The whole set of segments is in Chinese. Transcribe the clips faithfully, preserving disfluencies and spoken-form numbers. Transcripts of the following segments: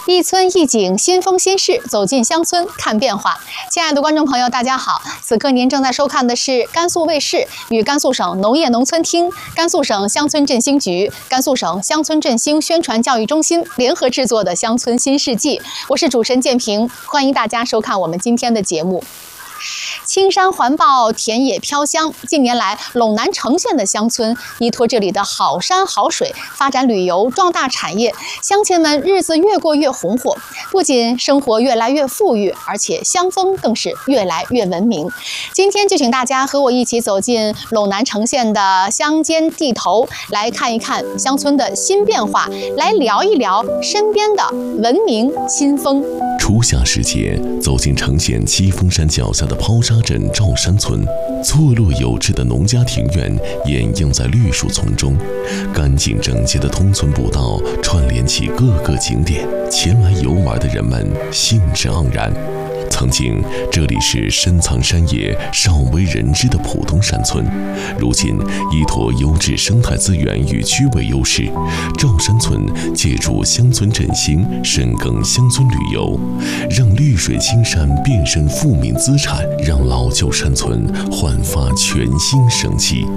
一村一景，新风新事，走进乡村看变化。亲爱的观众朋友，大家好！此刻您正在收看的是甘肃卫视与甘肃省农业农村厅、甘肃省乡村振兴局、甘肃省乡村振兴宣传教育中心联合制作的《乡村新世纪》。我是主持人建平，欢迎大家收看我们今天的节目。青山环抱，田野飘香。近年来，陇南成县的乡村依托这里的好山好水，发展旅游，壮大产业，乡亲们日子越过越红火。不仅生活越来越富裕，而且乡风更是越来越文明。今天就请大家和我一起走进陇南成县的乡间地头，来看一看乡村的新变化，来聊一聊身边的文明新风。 初夏时节，走进成县七峰山脚下的抛沙镇赵山村，错落有致的农家庭院掩映在绿树丛中，干净整洁的通村步道串联起各个景点，前来游玩的人们兴致盎然。曾经这里是深藏山野、少为人知的普通山村，如今依托优质生态资源与区位优势，赵山村借助乡村振兴，深耕乡村旅游，让绿水青山变身富民资产，让老旧山村焕发全新生机。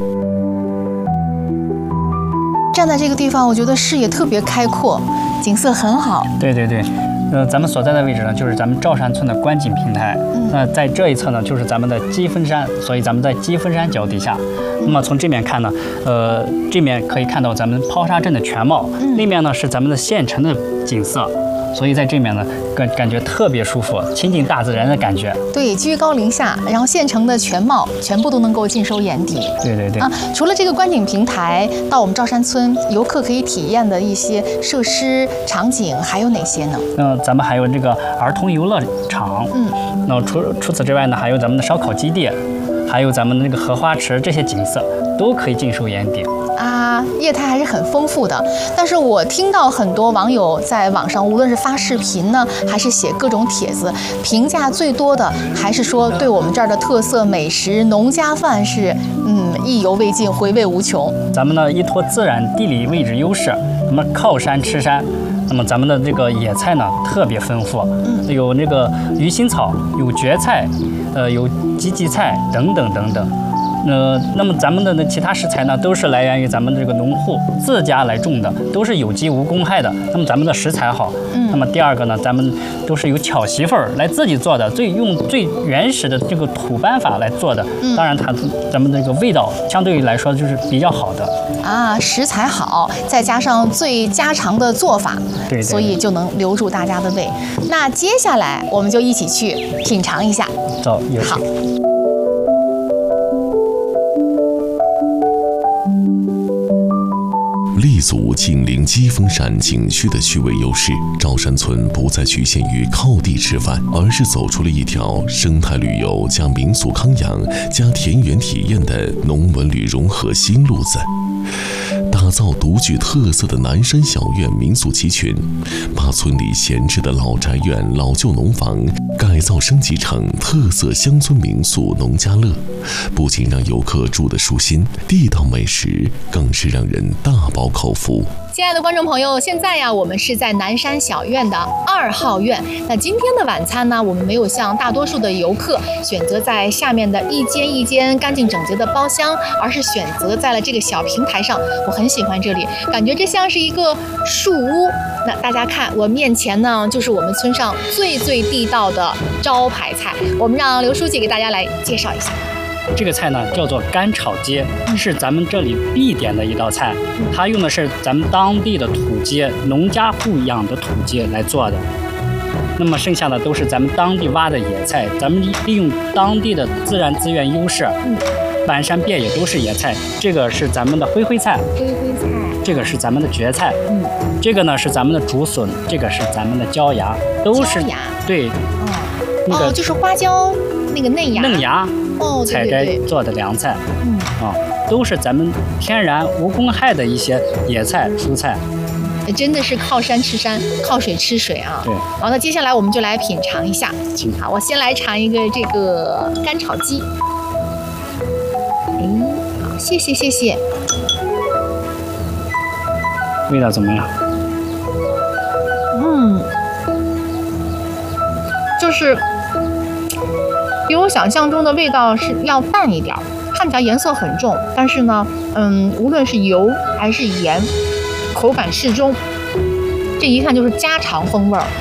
站在这个地方，我觉得视野特别开阔，景色很好。 对对对。呃，咱们所在的位置呢，就是咱们赵山村的观景平台。嗯、那在这一侧呢，就是咱们的积峰山，所以咱们在积峰山脚底下。嗯、那么从这面看呢，呃，这面可以看到咱们抛沙镇的全貌，嗯、那面呢是咱们的县城的景色。所以在这面呢，感感觉特别舒服，亲近大自然的感觉。 对，居高临下，然后县城的全貌全部都能够尽收眼底。 对对对。 啊，除了这个观景平台，到我们赵山村，游客可以体验的一些设施场景还有哪些呢？ 嗯、呃，咱们还有这个儿童游乐场。嗯。那除除此之外呢，还有咱们的烧烤基地，还有咱们的那个荷花池，这些景色都可以尽收眼底。 啊，业态还是很丰富的。但是我听到很多网友在网上，无论是发视频呢，还是写各种帖子，评价最多的还是说对我们这儿的特色美食农家饭是嗯意犹未尽，回味无穷。 咱们呢依托自然地理位置优势，那么靠山吃山，那么咱们的这个野菜呢特别丰富，嗯，有那个鱼腥草，有蕨菜，呃，有荠荠菜等等等等。呃，那么咱们的其他食材呢，都是来源于咱们这个农户自家来种的，都是有机无公害的。那么咱们的食材好，嗯，那么第二个呢，咱们都是由巧媳妇儿来自己做的，最用最原始的这个土办法来做的。嗯，当然它咱们这个味道相对于来说就是比较好的。 啊，食材好，再加上最家常的做法， 对， 所以就能留住大家的胃。那接下来我们就一起去品尝一下。 走，有请。 好。 立足紧邻积峰山景区的区位优势，赵山村不再局限于靠地吃饭，而是走出了一条生态旅游加民俗康养加田园体验的农文旅融合新路子。打造独具特色的南山小院民宿集群，把村里闲置的老宅院、老旧农房改造升级成特色乡村民宿农家乐，不仅让游客住得舒心，地道美食更是让人大饱口福。 亲爱的观众朋友，现在呀，我们是在南山小院的二号院。那今天的晚餐呢，我们没有像大多数的游客选择在下面的一间一间干净整洁的包厢，而是选择在了这个小平台上。我很喜欢这里，感觉这像是一个树屋。那大家看，我面前呢，就是我们村上最最地道的招牌菜。我们让刘书记给大家来介绍一下。 这个菜呢叫做干炒鸡，是咱们这里必点的一道菜。它用的是咱们当地的土鸡，农家户养的土鸡来做的。那么剩下的都是咱们当地挖的野菜，咱们利用当地的自然资源优势，满山遍野都是野菜。这个是咱们的灰灰菜， 灰灰菜， 这个是咱们的蕨菜， 嗯， 这个呢是咱们的竹笋，这个是咱们的椒芽，都是椒芽， 对， 哦， 那个哦，就是花椒那个嫩芽， 嫩芽。 哦， 采摘做的凉菜，嗯啊，都是咱们天然无公害的一些野菜蔬菜， 真的是靠山吃山，靠水吃水啊。 对。 好，那接下来我们就来品尝一下。好，我先来尝一个这个干炒鸡。哎，好，谢谢谢谢。 味道怎么样？ 嗯， 就是比我想象中的味道是要淡一点，看起来颜色很重，但是呢，嗯，无论是油还是盐，口感适中，这一看就是家常风味儿。